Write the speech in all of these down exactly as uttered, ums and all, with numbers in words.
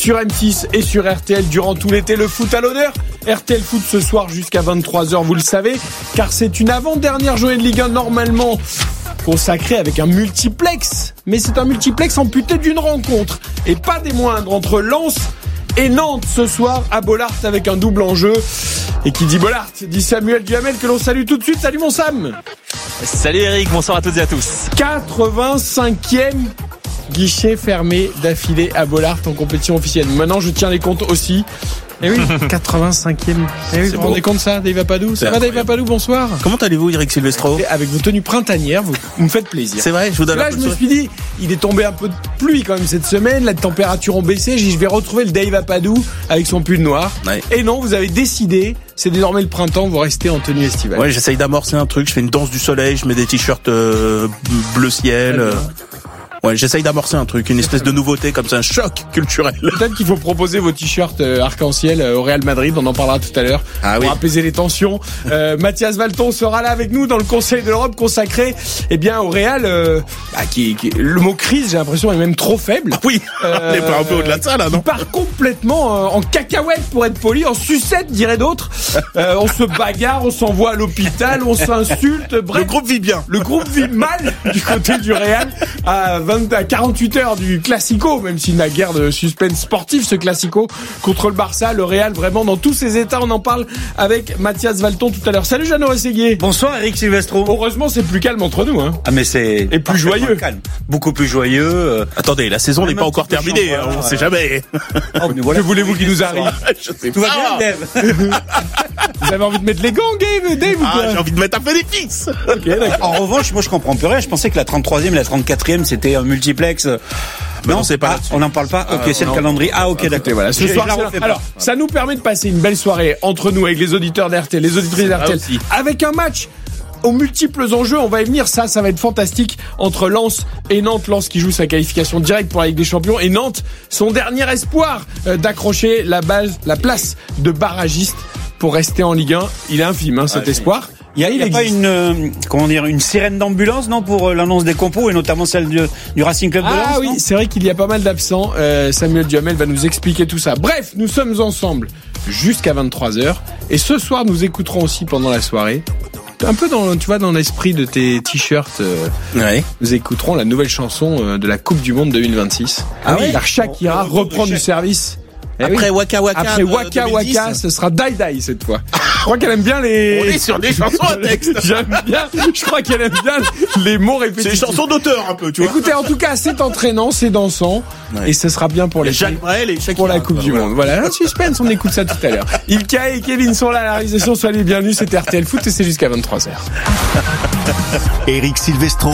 sur M six et sur R T L durant tout l'été. Le foot à l'honneur. R T L Foot ce soir jusqu'à vingt-trois heures, vous le savez, car c'est une avant-dernière journée de Ligue un normalement consacrée avec un multiplex. Mais c'est un multiplex amputé d'une rencontre, et pas des moindres, entre Lens et Nantes ce soir à Bollaert avec un double enjeu. Et qui dit Bollaert dit Samuel Duhamel, que l'on salue tout de suite. Salut mon Sam. Salut Eric, bonsoir à toutes et à tous. quatre-vingt-cinquième guichet fermé d'affilée à Bollaert en compétition officielle. Maintenant je tiens les comptes aussi. Eh oui, quatre-vingt-cinquième. Eh oui, vous vous rendez compte ça, Dave Apadou? Ça va, Dave Apadou, bonsoir. Comment allez-vous, Eric Silvestro? Avec vos tenues printanières, vous, vous me faites plaisir. C'est vrai, je vous donne Là, je me suis dit, il est tombé un peu de pluie quand même cette semaine, les températures ont baissé, j'ai dit, je vais retrouver le Dave Apadou avec son pull noir. Ouais. Et non, vous avez décidé, c'est désormais le printemps, vous restez en tenue estivale. Ouais, j'essaye d'amorcer un truc, je fais une danse du soleil, je mets des t-shirts euh, bleu ciel. Euh... Ouais, j'essaye d'amorcer un truc, une espèce de nouveauté comme ça, un choc culturel. Peut-être qu'il faut proposer vos t-shirts euh, arc-en-ciel euh, au Real Madrid, on en parlera tout à l'heure, ah, pour oui. apaiser les tensions. Euh, Mathias Valton sera là avec nous dans le Conseil de l'Europe consacré, eh bien, au Real. Euh, bah, qui, qui, le mot crise, j'ai l'impression, est même trop faible. Ah, oui, euh, on est pas un peu au-delà de ça là, non? Il part complètement euh, en cacahuète pour être poli, en sucette, diraient d'autres. Euh, on se bagarre, on s'envoie à l'hôpital, on s'insulte. Bref, le groupe vit bien. Le groupe vit mal du côté du Real à vingt à quarante-huit heures du Classico, même s'il n'a guère de suspense sportif, ce Classico contre le Barça, le Real vraiment dans tous ses états. On en parle avec Mathias Valton tout à l'heure. Salut Jeannot Rességuier. Bonsoir Eric Silvestro. Heureusement c'est plus calme entre nous, hein. Ah mais c'est et plus joyeux, calme, beaucoup plus joyeux. Euh... Attendez, la saison n'est pas encore terminée, hein, on ne sait jamais. Oh, voilà. Que voulez-vous qu'il nous arrive? Je sais Tout pas. va bien, Dave. Vous avez envie de mettre les gants, Dave, Dave ah, j'ai envie de mettre un bénéfice. Okay, en revanche, moi je comprends plus rien. Je pensais que la trente-troisième et la trente-quatrième c'était un multiplex. Mais non, non, c'est pas. Ah, on n'en parle pas. Ok, euh, c'est non. le calendrier. Ah, ok, d'accord. Voilà. Ce soir, c'est alors, ça nous permet de passer une belle soirée entre nous avec les auditeurs d'R T L, les auditrices d'R T L, avec un match aux multiples enjeux. On va y venir. Ça, ça va être fantastique entre Lens et Nantes. Lens qui joue sa qualification directe pour la Ligue des Champions et Nantes, son dernier espoir euh, d'accrocher la base, la place de barragiste pour rester en Ligue un. Il est infime, hein, cet ah, espoir. Il y a, il y a pas une euh, comment dire une sirène d'ambulance non pour euh, l'annonce des compos et notamment celle du, du Racing Club de Lens. Ah oui, non c'est vrai qu'il y a pas mal d'absents. Euh, Samuel Duhamel va nous expliquer tout ça. Bref, nous sommes ensemble jusqu'à vingt-trois heures et ce soir nous écouterons aussi pendant la soirée. Un peu dans, tu vois, dans l'esprit de tes t-shirts, euh, ouais. Nous écouterons la nouvelle chanson euh, de la Coupe du Monde deux mille vingt-six. Ah oui, car Shakira oh, reprend du service. Eh Après oui. Waka Waka. Après Waka Waka, ce sera Die Die cette fois. Je crois qu'elle aime bien les. On est sur des chansons à texte. J'aime bien. Je crois qu'elle aime bien les mots répétitifs. C'est des chansons d'auteur un peu, tu vois. Écoutez, en tout cas, c'est entraînant, c'est dansant, ouais. Et ce sera bien pour les. Jacques Brel et Shakira. Pour la Coupe du Monde. Voilà, un suspense. On écoute ça tout à l'heure. Ilka et Kevin sont là à la réalisation. Soyez les bienvenus. C'est R T L Foot et c'est jusqu'à vingt-trois heures. Eric Silvestro.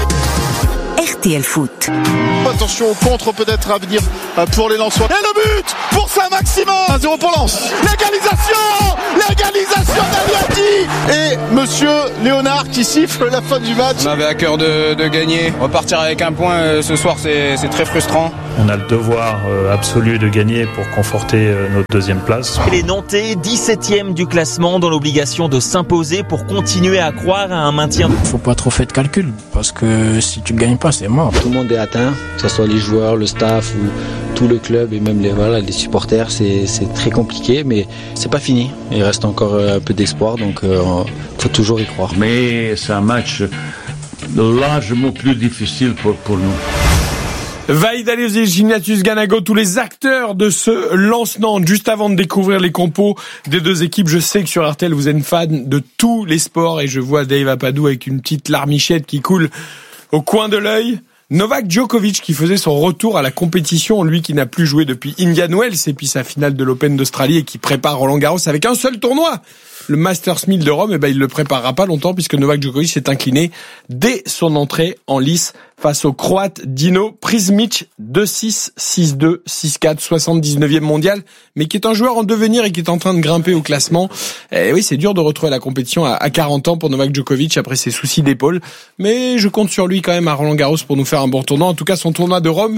R T L Foot. Attention au contre peut-être à venir pour les Lensois. Et le but pour Saint-Maximin. un zéro pour Lens. L'égalisation L'égalisation d'Aliati. Et monsieur Léonard qui siffle la fin du match. On avait à cœur de, de gagner. Repartir avec un point euh, ce soir, c'est, c'est très frustrant. On a le devoir euh, absolu de gagner pour conforter euh, notre deuxième place. Et les Nantais, dix-septième du classement, dans l'obligation de s'imposer pour continuer à croire à un maintien. Faut pas trop faire de calcul, parce que si tu gagnes pas, c'est mort. Tout le monde est atteint, que ce soit les joueurs, le staff ou tout le club et même les, voilà, les supporters. C'est, c'est très compliqué, mais c'est pas fini. Il reste encore un peu d'espoir, donc il euh, faut toujours y croire. Mais c'est un match largement plus difficile pour, pour nous. Vaïd Aliosi, Gignatus Ganago, tous les acteurs de ce Lens-Nantes. Juste avant de découvrir les compos des deux équipes, je sais que sur R T L vous êtes fan de tous les sports et je vois Dave Apadou avec une petite larmichette qui coule au coin de l'œil. Novak Djokovic qui faisait son retour à la compétition, lui qui n'a plus joué depuis Indian Wells et puis sa finale de l'Open d'Australie et qui prépare Roland Garros avec un seul tournoi. Le Masters mille de Rome, eh ben, il le préparera pas longtemps puisque Novak Djokovic s'est incliné dès son entrée en lice face au Croate Dino Prizmic, deux six, six deux, six quatre, soixante-dix-neuvième mondial, mais qui est un joueur en devenir et qui est en train de grimper au classement. Et oui, c'est dur de retrouver la compétition à quarante ans pour Novak Djokovic après ses soucis d'épaule, mais je compte sur lui quand même à Roland Garros pour nous faire un bon tournoi. En tout cas, son tournoi de Rome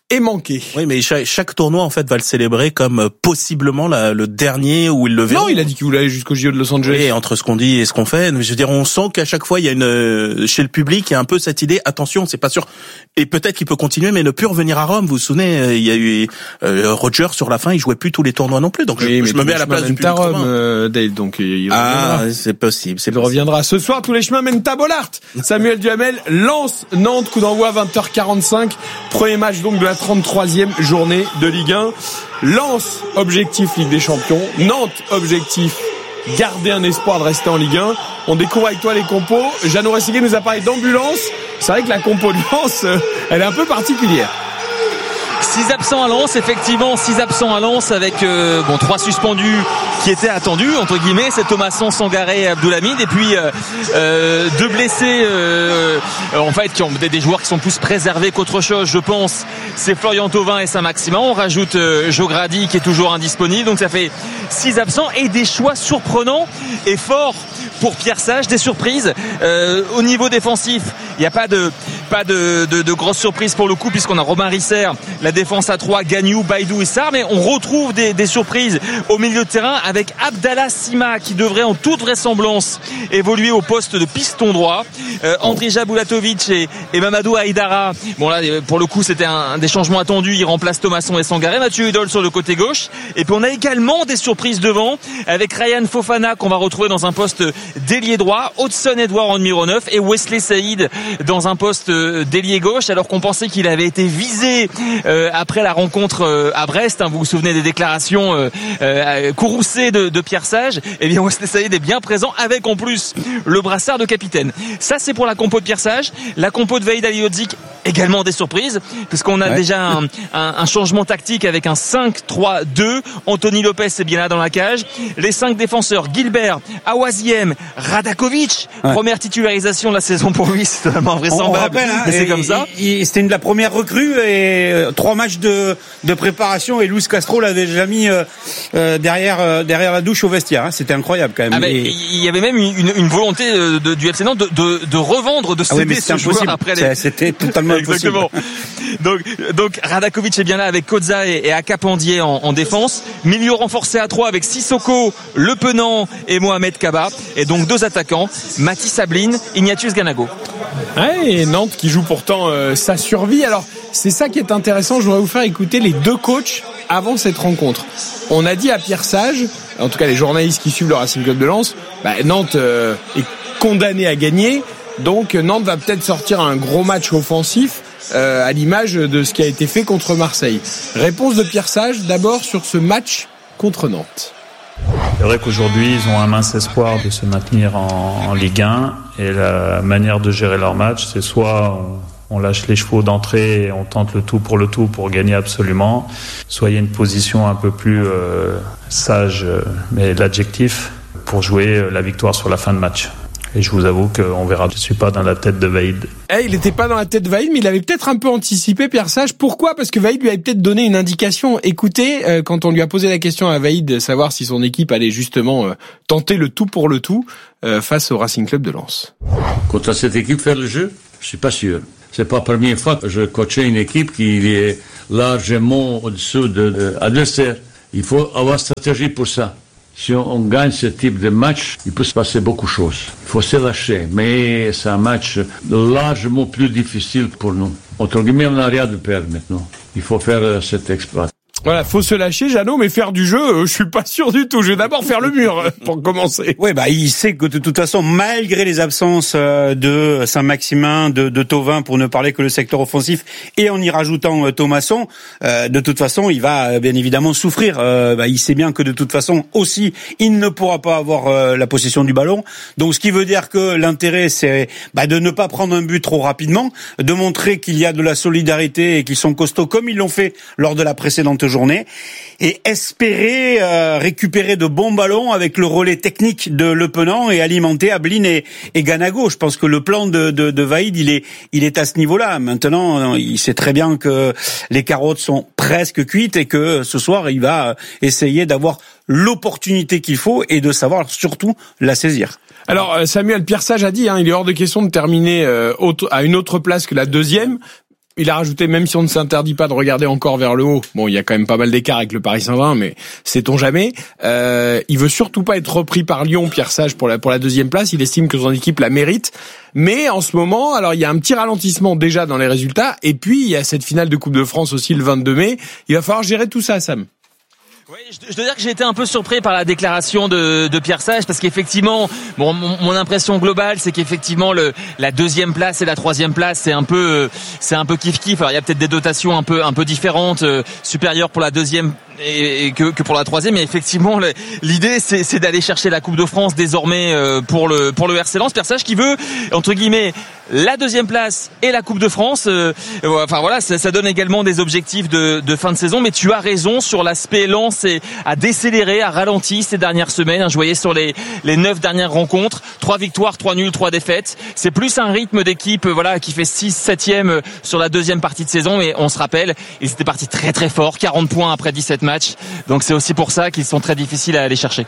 est manqué. Oui, mais chaque, chaque tournoi en fait va le célébrer comme euh, possiblement la, le dernier où il le verra. Non, il a dit qu'il voulait aller jusqu'au J O de Los Angeles. Et entre ce qu'on dit et ce qu'on fait, je veux dire, on sent qu'à chaque fois il y a une euh, chez le public il y a un peu cette idée. Attention, c'est pas sûr. Et peut-être qu'il peut continuer, mais ne plus revenir à Rome. Vous vous souvenez, euh, il y a eu euh, Roger sur la fin, il jouait plus tous les tournois non plus. Donc oui, je, je me mets à la place du public à Rome, romain. Euh, Dave, donc il ah, c'est possible. C'est il possible. reviendra ce soir. Tous les chemins mènent à Bollaert. Samuel Duhamel lance Nantes, coup d'envoi vingt heures quarante-cinq. Premier match donc de la trente-troisième journée de Ligue un. Lens, objectif Ligue des Champions. Nantes, objectif garder un espoir de rester en Ligue un. On découvre avec toi les compos. Jeannot Rességuier nous a parlé d'ambulance. C'est vrai que la compo de Lens, elle est un peu particulière. Six absents à Lens, effectivement, six absents à Lens avec euh, bon trois suspendus qui étaient attendus entre guillemets, c'est Thomasson, Sangaré et Abdoulhamid, et puis euh, euh, deux blessés euh, en fait qui ont des, des joueurs qui sont plus préservés qu'autre chose, je pense. C'est Florian Thauvin et Saint-Maximin. On rajoute euh, Jogradi qui est toujours indisponible, donc ça fait six absents et des choix surprenants et forts pour Pierre Sage, des surprises euh, au niveau défensif. Il n'y a pas de pas de, de, de grosses surprises pour le coup puisqu'on a Romain Risser, la défense à trois, Gagnou, Baïdou et Sarr, mais on retrouve des, des surprises au milieu de terrain avec Abdallah Sima qui devrait en toute vraisemblance évoluer au poste de piston droit. Euh, Andrija Bulatovic et, et Mamadou Haïdara. Bon là pour le coup c'était un, un des changements attendus. Il remplace Thomasson et Sangaré. Mathieu Hudol sur le côté gauche. Et puis on a également des surprises devant avec Ryan Fofana qu'on va retrouver dans un poste d'ailier droit, Hudson Edouard en numéro neuf et Wesley Saïd dans un poste d'ailier gauche alors qu'on pensait qu'il avait été visé euh, après la rencontre euh, à Brest. Hein, vous vous souvenez des déclarations euh, euh, courroucées de, de Pierre Sage. Eh bien Wesley Saïd est bien présent avec en plus le brassard de capitaine. Ça c'est pour la compo de Pierre Sage. La compo de Vahid Halilhodžić, également des surprises puisqu'on a ouais. déjà un, un, un changement tactique avec un cinq trois deux. Anthony Lopez est bien là dans la cage. Les cinq défenseurs Gilbert, Awaziem, Radakovic. Ouais. Première titularisation de la saison pour lui, c'est totalement invraisemblable. On rappelle, hein, mais c'est comme ça. Il, il, c'était une de la première recrue et euh, trois matchs de, de préparation et Luis Castro l'avait déjà mis euh, euh, derrière euh, derrière la douche au vestiaire. Hein. C'était incroyable quand même. Ah ben, et... Il y avait même une, une volonté de, de, du F C Nantes de, de, de revendre, de céder ah oui, ce joueur après les. C'était totalement Exactement. donc donc Radakovic est bien là avec Koza et, et Akapandier en, en défense. Milieu renforcé à trois avec Sissoko, Le Penant et Mohamed Kaba. Et donc deux attaquants, Mathis Sabline, Ignatius Ganago. Ouais, et Nantes qui joue pourtant euh, sa survie. Alors c'est ça qui est intéressant. Je voudrais vous faire écouter les deux coachs avant cette rencontre. On a dit à Pierre Sage, en tout cas les journalistes qui suivent le Racing Club de Lens, bah, Nantes euh, est condamné à gagner. Donc Nantes va peut-être sortir un gros match offensif euh, à l'image de ce qui a été fait contre Marseille. Réponse de Pierre Sage d'abord sur ce match contre Nantes. C'est vrai qu'aujourd'hui, ils ont un mince espoir de se maintenir en, en Ligue un et la manière de gérer leur match, c'est soit on, on lâche les chevaux d'entrée et on tente le tout pour le tout pour gagner absolument, soit il y a une position un peu plus euh, sage, mais l'adjectif, pour jouer la victoire sur la fin de match. Et je vous avoue qu'on verra. Je ne suis pas dans la tête de Vahid. Eh, il n'était pas dans la tête de Vahid, mais il avait peut-être un peu anticipé Pierre Sage. Pourquoi ? Parce que Vahid lui avait peut-être donné une indication. Écoutez, euh, quand on lui a posé la question à Vahid de savoir si son équipe allait justement euh, tenter le tout pour le tout euh, face au Racing Club de Lens. Contre cette équipe faire le jeu, je suis pas sûr. C'est pas la première fois que je coachais une équipe qui est largement au-dessous de, de l'adversaire. Il faut avoir une stratégie pour ça. Si on, on gagne ce type de match, il peut se passer beaucoup de choses. Il faut se lâcher, mais c'est un match largement plus difficile pour nous. Entre guillemets, on n'a rien de perdre maintenant. Il faut faire euh, cet exploit. Voilà, faut se lâcher, Jeannot, mais faire du jeu, euh, je suis pas sûr du tout. Je vais d'abord faire le mur euh, pour commencer. Oui, bah il sait que de toute façon, malgré les absences euh, de Saint-Maximin, de, de Thauvin, pour ne parler que le secteur offensif, et en y rajoutant euh, Thomasson, euh, de toute façon, il va euh, bien évidemment souffrir. Euh, bah, il sait bien que de toute façon aussi, il ne pourra pas avoir euh, la possession du ballon. Donc, ce qui veut dire que l'intérêt, c'est bah, de ne pas prendre un but trop rapidement, de montrer qu'il y a de la solidarité et qu'ils sont costauds comme ils l'ont fait lors de la précédente journée et espérer euh, récupérer de bons ballons avec le relais technique de Le Penant et alimenter Ablin et, et Ganago. Je pense que le plan de, de, de Vahid, il est, il est à ce niveau-là. Maintenant, il sait très bien que les carottes sont presque cuites et que ce soir, il va essayer d'avoir l'opportunité qu'il faut et de savoir surtout la saisir. Alors, Samuel Pierre Sage a dit, hein, il est hors de question de terminer euh, à une autre place que la deuxième. il a rajouté, même si on ne s'interdit pas de regarder encore vers le haut, bon, il y a quand même pas mal d'écart avec le Paris Saint-Germain, mais sait-on jamais, euh, il veut surtout pas être repris par Lyon, Pierre Sage, pour la, pour la deuxième place. Il estime que son équipe la mérite. Mais en ce moment, alors il y a un petit ralentissement déjà dans les résultats, et puis il y a cette finale de Coupe de France aussi le vingt-deux mai. Il va falloir gérer tout ça, Sam. Oui, je dois dire que j'ai été un peu surpris par la déclaration de, de Pierre Sage, parce qu'effectivement, bon, mon, mon impression globale, c'est qu'effectivement le la deuxième place et la troisième place, c'est un peu c'est un peu kiff kiff. Alors il y a peut-être des dotations un peu un peu différentes, euh, supérieures pour la deuxième et, et que, que pour la troisième, mais effectivement le, l'idée c'est, c'est d'aller chercher la Coupe de France désormais euh, pour le pour le R C Lens. Pierre Sage qui veut entre guillemets la deuxième place et la Coupe de France. Euh, enfin voilà, ça, ça donne également des objectifs de, de fin de saison. Mais tu as raison sur l'aspect Lens et à décélérer, à ralenti ces dernières semaines. Je voyais sur les les neuf dernières rencontres, trois victoires, trois nuls, trois défaites. C'est plus un rythme d'équipe, voilà, qui fait six, septième sur la deuxième partie de saison. Et on se rappelle, ils étaient partis très très fort, quarante points après dix-sept matchs. Donc c'est aussi pour ça qu'ils sont très difficiles à aller chercher.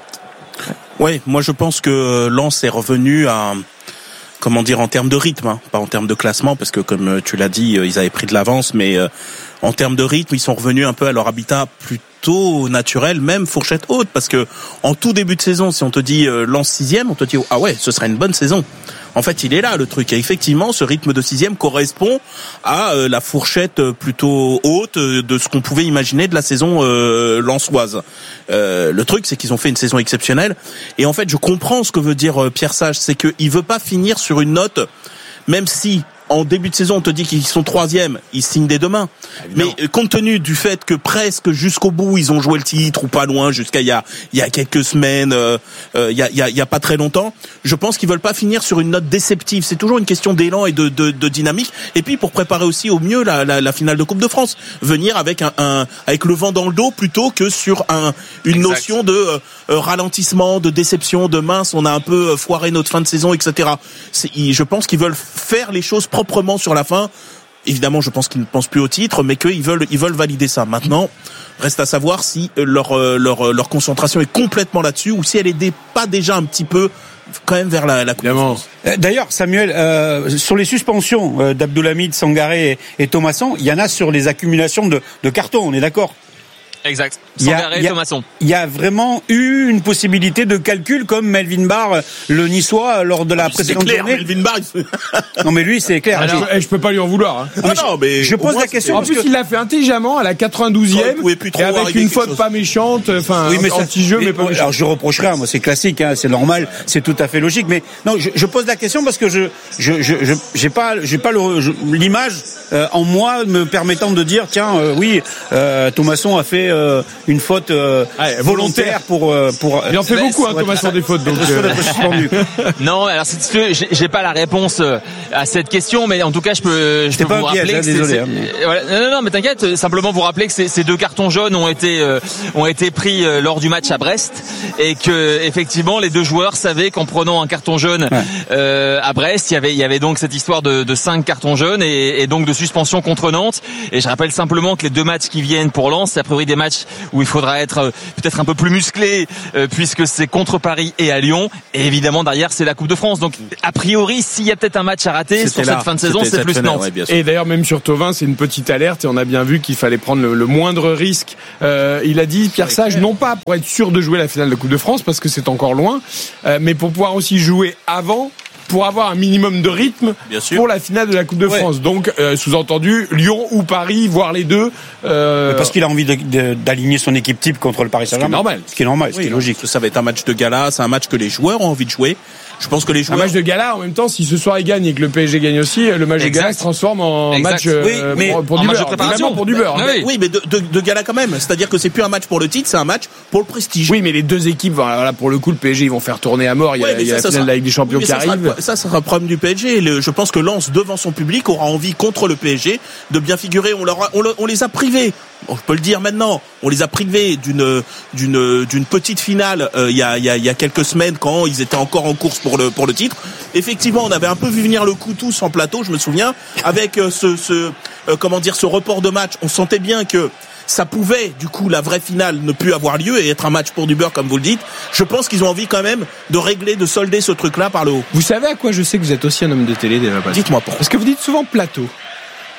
Ouais, moi je pense que Lens est revenu à, comment dire, en termes de rythme, hein, pas en termes de classement, parce que comme tu l'as dit, ils avaient pris de l'avance, mais euh, en termes de rythme, ils sont revenus un peu à leur habitat plutôt naturel, même fourchette haute, parce que en tout début de saison, si on te dit euh, Lens sixième, on te dit ah ouais, ce serait une bonne saison. En fait, il est là le truc. Et effectivement, ce rythme de sixième correspond à euh, la fourchette plutôt haute de ce qu'on pouvait imaginer de la saison euh, lensoise. Euh, le truc, c'est qu'ils ont fait une saison exceptionnelle. Et en fait, je comprends ce que veut dire euh, Pierre Sage, c'est qu'il veut pas finir sur une note, même si en début de saison, on te dit qu'ils sont troisième, ils signent dès demain. Évidemment. Mais compte tenu du fait que presque jusqu'au bout, ils ont joué le titre ou pas loin, jusqu'à il y a il y a quelques semaines, euh, il y a il y a il y a pas très longtemps, je pense qu'ils veulent pas finir sur une note déceptive. C'est toujours une question d'élan et de de, de dynamique. Et puis pour préparer aussi au mieux la, la, la finale de Coupe de France, venir avec un, un avec le vent dans le dos plutôt que sur un une exact. notion de euh, ralentissement, de déception, de mince, on a un peu foiré notre fin de saison, et cetera. C'est, je pense qu'ils veulent faire les choses proprement sur la fin. Évidemment, je pense qu'ils ne pensent plus au titre, mais qu'ils veulent, ils veulent valider ça. Maintenant, reste à savoir si leur leur leur concentration est complètement là-dessus ou si elle est pas déjà un petit peu quand même vers la, la Coupe de France. D'ailleurs, Samuel, euh, sur les suspensions euh, d'Abdoulhamid, Sangaré et, et Thomasson, il y en a sur les accumulations de, de cartons. On est d'accord? Exact. Sangaré et Thomasson. Il y a vraiment eu une possibilité de calcul comme Melvin Barr, le Niçois, lors de la c'est précédente clair, journée. Melvin Barr. Non mais lui c'est clair. Alors, je, je peux pas lui en vouloir. Hein. Non, non, mais je pose la question. En plus, que... il l'a fait intelligemment à la quatre-vingt-douzième et avec une faute pas méchante, enfin oui, mais anti-jeu, mais, mais pas méchant. Alors je reprocherai, hein, moi c'est classique, hein, c'est normal, c'est tout à fait logique. Mais non, je, je pose la question parce que je je je, je j'ai pas j'ai pas le, je, l'image euh, en moi me permettant de dire tiens euh, oui euh, Thomasson a fait euh, une faute faute euh, ouais, volontaire pour euh, pour. Il en fait beaucoup, hein, Thomas, sur des fautes. Donc euh... non, alors c'est, j'ai, j'ai pas la réponse à cette question, mais en tout cas, je peux, je peux vous rappeler. Piège, que désolé. C'est, hein. c'est, voilà. Non, non, non, mais t'inquiète. Simplement vous rappeler que ces, ces deux cartons jaunes ont été euh, ont été pris euh, lors du match à Brest et que effectivement les deux joueurs savaient qu'en prenant un carton jaune ouais. euh, à Brest, il y avait il y avait donc cette histoire de, de cinq cartons jaunes et, et donc de suspension contre Nantes. Et je rappelle simplement que les deux matchs qui viennent pour Lens, c'est a priori des matchs où il faudra être euh, peut-être un peu plus musclé euh, puisque c'est contre Paris et à Lyon. Et évidemment derrière c'est la Coupe de France. Donc a priori s'il y a peut-être un match à rater C'était sur là. cette fin de saison, C'était c'est plus Nantes. Ouais, et d'ailleurs même sur Thauvin, c'est une petite alerte et on a bien vu qu'il fallait prendre le, le moindre risque. Euh, il a dit Pierre Sage, non pas pour être sûr de jouer la finale de Coupe de France parce que c'est encore loin, euh, mais pour pouvoir aussi jouer avant, pour avoir un minimum de rythme pour la finale de la Coupe de ouais. France. Donc, euh, sous-entendu, Lyon ou Paris, voire les deux. Euh... Parce qu'il a envie de, de, d'aligner son équipe type contre le Paris Saint-Germain. Ce qui est normal. Ce qui est normal, ce oui, qui est logique. Ça va être un match de gala, c'est un match que les joueurs ont envie de jouer. Je pense que les joueurs... Un match de gala, en même temps, si ce soir il gagne et que le P S G gagne aussi, le match exact. de gala se transforme en exact. match euh, oui, mais pour, pour du beurre. Vraiment pour du beurre. Mais, oui. oui, mais de, de, de gala quand même. C'est-à-dire que c'est plus un match pour le titre, c'est un match pour le prestige. Oui, mais les deux équipes, voilà, pour le coup, le P S G, ils vont faire tourner à mort. Il y a, ouais, il y a ça, la finale de la Ligue des Champions oui, qui ça arrive. Sera, ça, ça sera un problème du P S G. Le, je pense que Lens, devant son public, aura envie contre le P S G de bien figurer. On, leur a, on, on les a privés. Bon, je peux le dire maintenant. On les a privés d'une d'une d'une petite finale euh, il y a il y a il y a quelques semaines quand ils étaient encore en course pour le pour le titre. Effectivement, on avait un peu vu venir le coup tous en plateau, je me souviens, avec euh, ce ce euh, comment dire ce report de match. On sentait bien que ça pouvait, du coup, la vraie finale ne plus avoir lieu et être un match pour du beurre, comme vous le dites. Je pense qu'ils ont envie quand même de régler, de solder ce truc-là par le haut. Vous savez à quoi je sais que vous êtes aussi un homme de télé, Dave Apathy ? Dites-moi pourquoi. Parce que vous dites souvent plateau.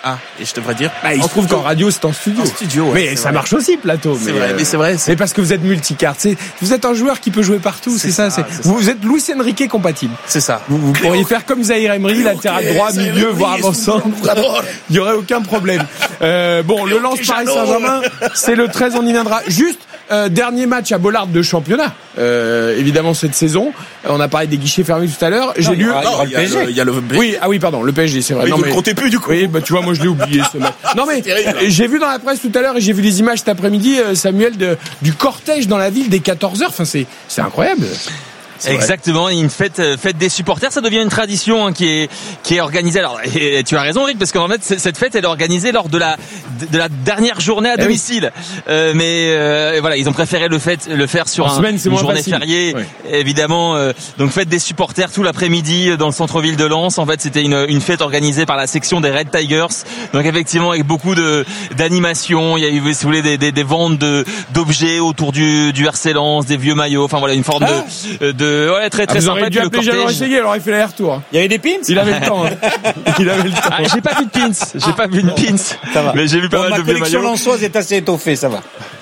Ah, et je devrais dire. Bah, il se trouve qu'en radio, c'est en studio. En studio, ouais, mais c'est ça vrai. marche aussi, plateau. C'est mais vrai, euh, mais c'est vrai. C'est parce que vous êtes multicarte. C'est, vous êtes un joueur qui peut jouer partout, c'est, c'est ça. ça c'est, vous, vous êtes Luis Enrique compatible. C'est ça. Vous, vous pourriez faire comme Zahir Emery, latéral droit, milieu, voire avant-centre. Il y aurait aucun problème. Euh, bon, le Lens Paris Saint-Germain, c'est le treize, on y viendra. Juste, euh, dernier match à Bollaard de championnat. Euh, évidemment cette saison. On a parlé des guichets fermés tout à l'heure. J'ai lu. Il y a le, il y a le Oui, ah oui, pardon, le P S G, c'est vrai. Mais non, vous mais ne comptez plus du coup. Oui, bah tu vois, moi je l'ai oublié ce match. Non mais j'ai vu dans la presse tout à l'heure et j'ai vu les images cet après-midi, Samuel, de, du cortège dans la ville dès quatorze heures. Enfin, c'est c'est incroyable. C'est Exactement, vrai. Une fête, fête des supporters, ça devient une tradition hein, qui est qui est organisée. Alors, et tu as raison, Rick, parce qu'en fait, cette fête, elle est organisée lors de la de la dernière journée à eh domicile. Oui. Euh, mais euh, voilà, ils ont préféré le fait le faire sur en un, semaine, une journée facile. fériée, oui. évidemment. Euh, donc, fête des supporters tout l'après-midi dans le centre-ville de Lens. En fait, c'était une une fête organisée par la section des Red Tigers. Donc, effectivement, avec beaucoup de d'animation. Il y a eu, vous voulez, des des, des ventes de d'objets autour du du R C Lens, des vieux maillots. Enfin voilà, une forme ah. de, de Ouais, très très ah, sympa. Vous auriez dû appeler Jean Essayé, alors il fait l'aller-retour. Il y avait des pins. Il avait le temps. Hein. Il avait le temps. Ah, j'ai pas vu de pins. J'ai ah, pas vu de pins. Ça va. Mais j'ai vu pas bon, mal de vieux maillots. Ma collection lensoise est assez étoffée, ça va.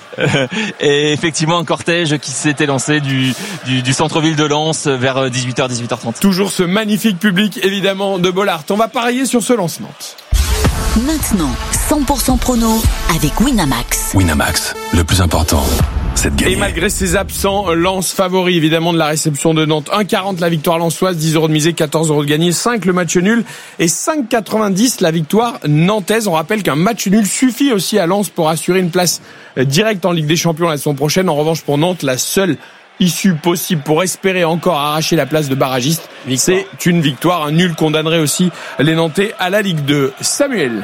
Et effectivement un cortège qui s'était lancé du, du, du centre-ville de Lens vers dix-huit heures, dix-huit heures trente. Toujours ce magnifique public évidemment de Bollaard. On va parier sur ce lancement. Maintenant, cent pour cent prono avec Winamax. Winamax, le plus important, c'est de gagner. Et malgré ses absents, Lens favori évidemment de la réception de Nantes. un virgule quarante la victoire lensoise, dix euros de misée, quatorze euros de gagné, cinq le match nul et cinq virgule quatre-vingt-dix la victoire nantaise. On rappelle qu'un match nul suffit aussi à Lens pour assurer une place directe en Ligue des Champions la saison prochaine. En revanche pour Nantes, la seule issue possible pour espérer encore arracher la place de barragiste, victoire. C'est une victoire. Un nul condamnerait aussi les Nantais à la Ligue deux. Samuel.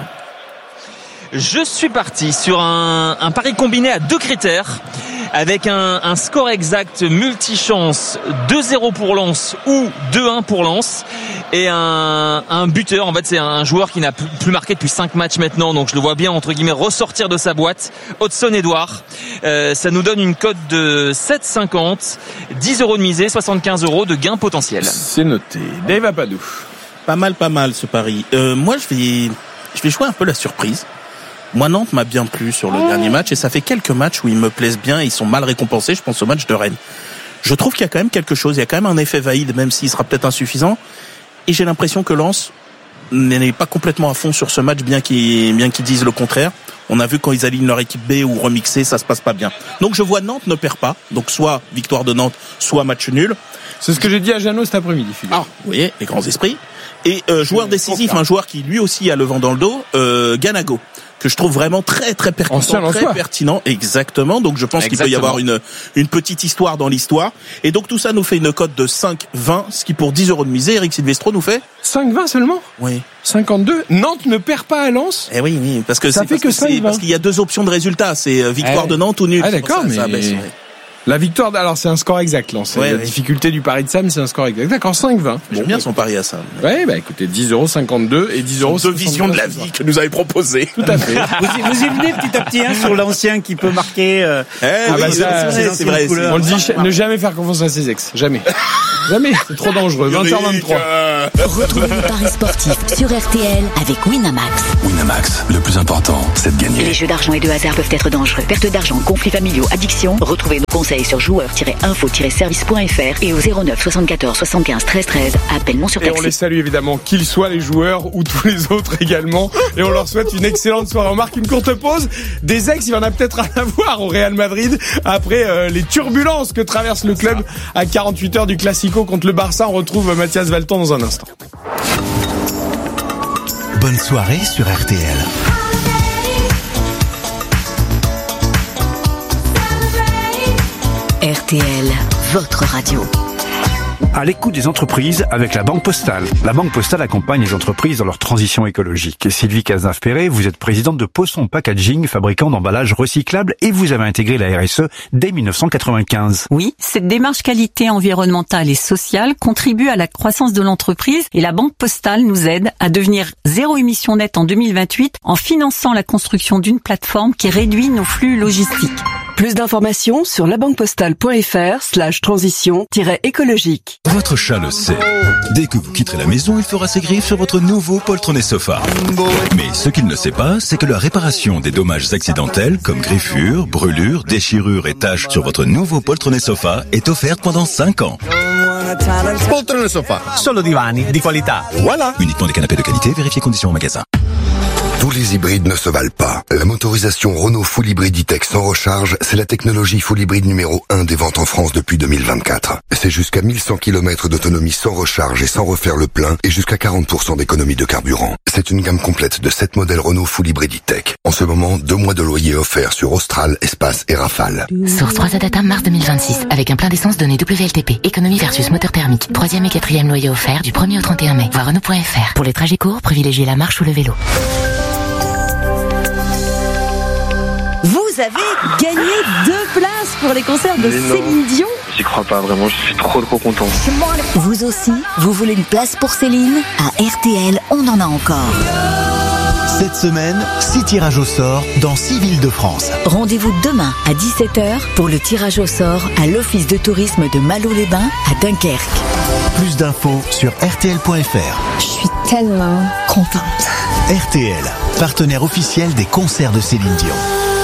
Je suis parti sur un, un pari combiné à deux critères avec un, un score exact multichance deux zéro pour Lens ou deux un pour Lens et un, un buteur. En fait, c'est un joueur qui n'a plus marqué depuis cinq matchs maintenant, donc je le vois bien entre guillemets ressortir de sa boîte. Hudson Edouard. Euh, ça nous donne une cote de sept cinquante, dix euros de misée, soixante-quinze euros de gain potentiel. C'est noté. Dave Apadou. Pas mal, pas mal ce pari. Euh, moi, je vais, je vais jouer un peu la surprise. Moi, Nantes m'a bien plu sur le oh. dernier match et ça fait quelques matchs où ils me plaisent bien et ils sont mal récompensés. Je pense au match de Rennes. Je trouve qu'il y a quand même quelque chose. Il y a quand même un effet Vaïd, même s'il sera peut-être insuffisant. Et j'ai l'impression que Lens n'est pas complètement à fond sur ce match, bien qu'ils, bien qu'ils disent le contraire. On a vu quand ils alignent leur équipe B ou remixée, ça se passe pas bien. Donc je vois Nantes ne perd pas. Donc soit victoire de Nantes, soit match nul. C'est ce que j'ai dit à Jeannot cet après-midi. Philippe. Ah, vous voyez, les grands esprits. Et euh, joueur décisif, un joueur qui lui aussi a le vent dans le dos, euh, Ganago, que je trouve vraiment très très pertinent, très soi. pertinent, exactement. Donc je pense exactement. qu'il peut y avoir une une petite histoire dans l'histoire. Et donc tout ça nous fait une cote de cinq vingt, ce qui pour dix euros de misée, Eric Silvestro nous fait cinq vingt seulement. Oui. cinquante-deux. Nantes ne perd pas à Lens. Eh oui, oui, parce que ça c'est fait parce que, que c'est, parce qu'il y a deux options de résultat, c'est victoire eh. de Nantes ou nul. Ah d'accord, mais ça baisse, ouais. La victoire, alors c'est un score exact, Lens. Ouais, la ouais. difficulté du pari de Sam, c'est un score exact. D'accord, cinq vingt. J'aime bon, bien son pari à Sam. Ouais, bah écoutez, dix euros cinquante-deux et dix euros. Deux visions de la vie que nous avait proposé. Tout à fait. vous, y, vous y venez petit à petit hein, sur l'ancien qui peut marquer. Euh, eh, ah bah oui, ça, c'est, c'est vrai. On le dit, ne jamais faire confiance à ses ex. Jamais. Jamais. C'est trop dangereux. vingt heures vingt-trois. Retrouvez les paris sportifs sur R T L avec Winamax. Winamax, le plus important, c'est de gagner. Les jeux d'argent et de hasard peuvent être dangereux. Perte d'argent, conflits familiaux, addiction. Retrouvez nos conseils sur joueurs info service point f r et au zéro neuf soixante-quatorze soixante-quinze treize treize. Appel non surtaxé. Et on les salue évidemment, qu'ils soient les joueurs ou tous les autres également. Et on leur souhaite une excellente soirée. On marque une courte pause. Des ex, il y en a peut-être à avoir au Real Madrid après euh, les turbulences que traverse le club à quarante-huit heures du Classico contre le Barça. On retrouve Mathias Valton dans un instant. Bonne soirée sur R T L. R T L, votre radio. À l'écoute des entreprises avec la Banque Postale. La Banque Postale accompagne les entreprises dans leur transition écologique. Et Sylvie Cazenave-Perret, vous êtes présidente de Posson Packaging, fabricant d'emballages recyclables, et vous avez intégré la R S E dès dix-neuf cent quatre-vingt-quinze. Oui, cette démarche qualité environnementale et sociale contribue à la croissance de l'entreprise et la Banque Postale nous aide à devenir zéro émission nette en deux mille vingt-huit en finançant la construction d'une plateforme qui réduit nos flux logistiques. Plus d'informations sur labanquepostale.fr slash transition écologique. Votre chat le sait. Dès que vous quitterez la maison, il fera ses griffes sur votre nouveau poltronné sofa. Mais ce qu'il ne sait pas, c'est que la réparation des dommages accidentels comme griffures, brûlures, déchirures et taches sur votre nouveau poltronné sofa est offerte pendant cinq ans. Poltrone sofa, solo divani di qualità. Voilà. Uniquement des canapés de qualité, vérifiez conditions au magasin. Tous les hybrides ne se valent pas. La motorisation Renault Full Hybrid E-Tech sans recharge, c'est la technologie Full Hybrid numéro un des ventes en France depuis deux mille vingt-quatre. C'est jusqu'à mille cent kilomètres d'autonomie sans recharge et sans refaire le plein et jusqu'à quarante pour cent d'économie de carburant. C'est une gamme complète de sept modèles Renault Full Hybrid E-Tech. En ce moment, deux mois de loyer offerts sur Austral, Espace et Rafale. Source trois A Data mars deux mille vingt-six. Avec un plein d'essence donné W L T P. Économie versus moteur thermique. Troisième et quatrième loyer offert du premier au trente et un mai. Voir Renault point F R. Pour les trajets courts, privilégiez la marche ou le vélo. Vous avez gagné deux places pour les concerts de Céline Dion. J'y crois pas, vraiment, je suis trop trop content. Vous aussi, vous voulez une place pour Céline? À R T L, on en a encore. Cette semaine, six tirages au sort dans six villes de France. Rendez-vous demain à dix-sept heures pour le tirage au sort à l'Office de tourisme de Malo-les-Bains à Dunkerque. Plus d'infos sur R T L point F R. Je suis tellement contente. R T L, partenaire officiel des concerts de Céline Dion.